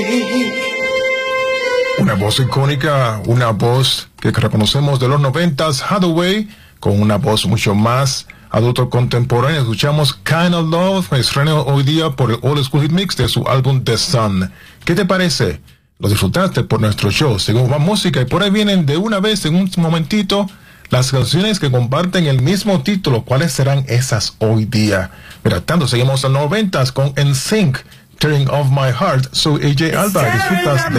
Una voz icónica, una voz que reconocemos de los 90s, Hathaway, con una voz mucho más adulto contemporáneo. Escuchamos Kind of Love, estreno hoy día por el All School Hit Mix de su álbum The Sun. ¿Qué te parece? ¿Lo disfrutaste por nuestro show? Seguimos más música y por ahí vienen de una vez, en un momentito, las canciones que comparten el mismo título. ¿Cuáles serán esas hoy día? Mira, tanto seguimos a los 90s con NSYNC, Tearing of My Heart. Soy AJ Alba, disfrutas de